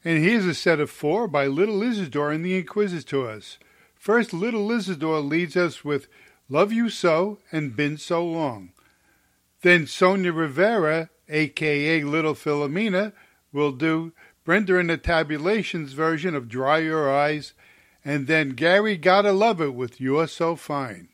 And here's a set of 4 by Little Isidore and the Inquisitors. First, Little Isidore leads us with Love You So and Been So Long. Then Sonia Rivera, a.k.a. Little Philomena, will do Brenda and the Tabulations version of Dry Your Eyes, and then Gary Gotta Love It with You're So Fine.